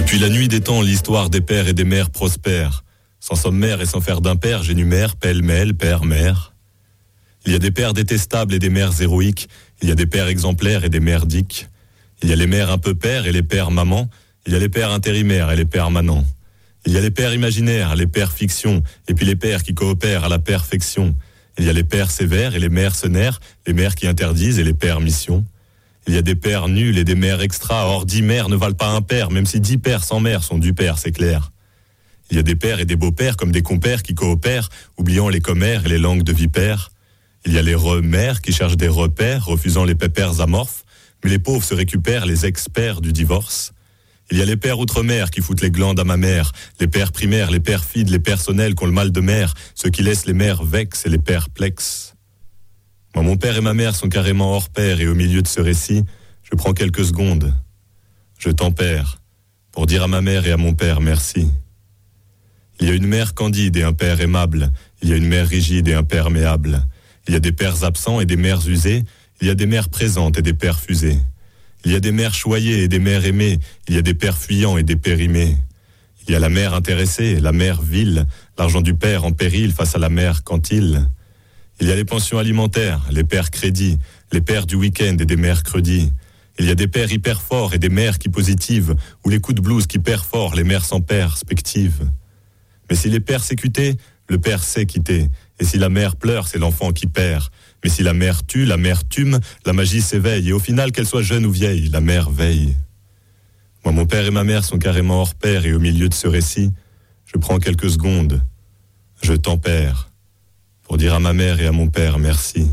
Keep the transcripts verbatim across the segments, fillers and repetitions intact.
Depuis la nuit des temps, l'histoire des pères et des mères prospère. Sans sommaire et sans faire d'impair, j'énumère pêle-mêle, père, mère. Il y a des pères détestables et des mères héroïques. Il y a des pères exemplaires et des merdiques. Il y a les mères un peu pères et les pères mamans. Il y a les pères intérimaires et les pères manants. Il y a les pères imaginaires, les pères fiction, et puis les pères qui coopèrent à la perfection. Il y a les pères sévères et les mercenaires, les mères qui interdisent et les pères missions. Il y a des pères nuls et des mères extra, or dix mères ne valent pas un père, même si dix pères sans mère sont du père, c'est clair. Il y a des pères et des beaux-pères comme des compères qui coopèrent, oubliant les commères et les langues de vipères. Il y a les remères qui cherchent des repères, refusant les pépères amorphes, mais les pauvres se récupèrent les experts du divorce. Il y a les pères outre-mer qui foutent les glandes à ma mère, les pères primaires, les perfides, les personnels qui ont le mal de mer, ceux qui laissent les mères vexes et les perplexes. Moi, mon père et ma mère sont carrément hors pair et au milieu de ce récit, je prends quelques secondes. Je tempère pour dire à ma mère et à mon père merci. Il y a une mère candide et un père aimable, il y a une mère rigide et imperméable. Il y a des pères absents et des mères usées, il y a des mères présentes et des pères fusés. Il y a des mères choyées et des mères aimées, il y a des pères fuyants et des périmés. Il y a la mère intéressée, la mère vile, l'argent du père en péril face à la mère quantile. Il y a les pensions alimentaires, les pères crédits, les pères du week-end et des mercredis. Il y a des pères hyper forts et des mères qui positivent, ou les coups de blouse qui perforent les mères sans perspective. Mais s'il est persécuté, le père sait quitter. Et si la mère pleure, c'est l'enfant qui perd. Mais si la mère tue, la mère tume, la magie s'éveille. Et au final, qu'elle soit jeune ou vieille, la mère veille. Moi, mon père et ma mère sont carrément hors pair. Et au milieu de ce récit, je prends quelques secondes. Je tempère pour dire à ma mère et à mon père merci.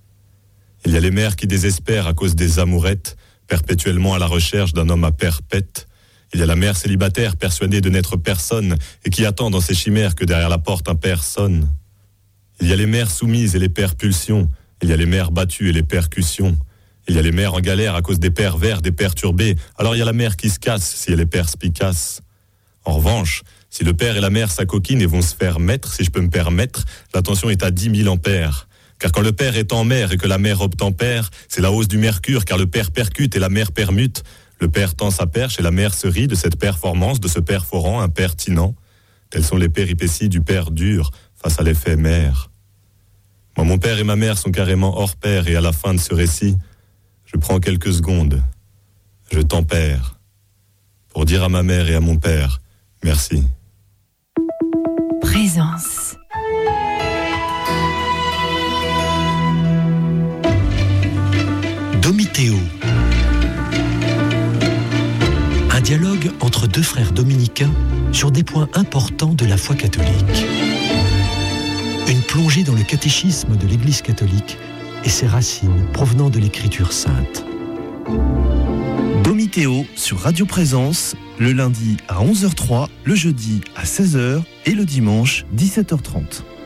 Il y a les mères qui désespèrent à cause des amourettes, perpétuellement à la recherche d'un homme à perpète. Il y a la mère célibataire persuadée de n'être personne et qui attend dans ses chimères que derrière la porte un père sonne. Il y a les mères soumises et les pères pulsions. Il y a les mères battues et les percussions. Il y a les mères en galère à cause des pères verts, des perturbés. Alors il y a la mère qui se casse si elle est perspicace. En revanche, si le père et la mère s'acoquinent et vont se faire mettre, si je peux me permettre, la tension est à dix mille ampères. Car quand le père est en mer et que la mère obtempère, c'est la hausse du mercure car le père percute et la mère permute. Le père tend sa perche et la mère se rit de cette performance, de ce perforant impertinent. Telles sont les péripéties du père dur face à l'éphémère. Moi, mon père et ma mère sont carrément hors pair et à la fin de ce récit, je prends quelques secondes. Je tempère pour dire à ma mère et à mon père merci. Présence. Domitéo. Un dialogue entre deux frères dominicains sur des points importants de la foi catholique. Une plongée dans le catéchisme de l'Église catholique et ses racines provenant de l'Écriture sainte. Domitéo sur Radio Présence, le lundi à onze heures zéro trois, le jeudi à seize heures et le dimanche dix-sept heures trente.